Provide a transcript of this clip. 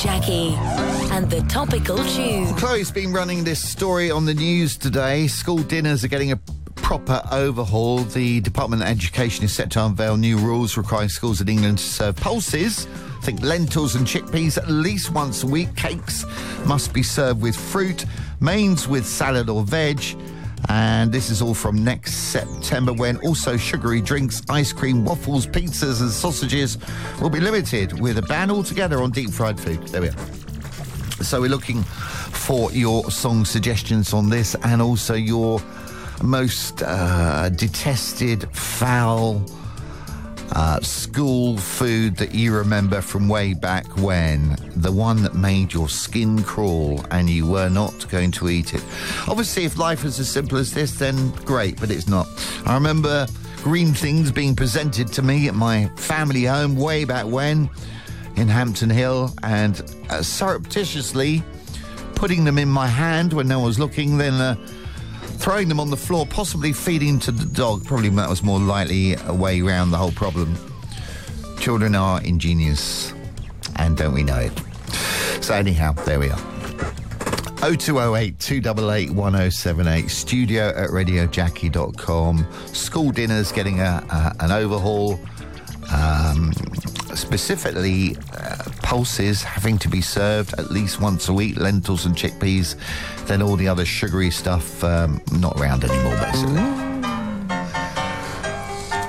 Jackie and the Topical Tune. Chloe's been running this story on the news today. School dinners are getting a proper overhaul. The Department of Education is set to unveil new rules requiring schools in England to serve pulses. I think lentils and chickpeas at least once a week. Cakes must be served with fruit. Mains with salad or veg. And this is all from next September, when also sugary drinks, ice cream, waffles, pizzas and sausages will be limited, with a ban altogether on deep-fried food. There we are. So we're looking for your song suggestions on this, and also your most detested, foul school food that you remember from way back when. The one that made your skin crawl and you were not going to eat it. Obviously, if life was as simple as this, then great, but it's not. I remember green things being presented to me at my family home way back when in Hampton Hill, and surreptitiously putting them in my hand when no one was looking, then throwing them on the floor, possibly feeding to the dog. Probably that was more likely a way around the whole problem. Children are ingenious, and don't we know it? So anyhow, there we are. 0208 288 1078, studio@radiojackie.com. School dinners getting an overhaul. Specifically, pulses having to be served at least once a week, lentils and chickpeas, then all the other sugary stuff not around anymore, basically.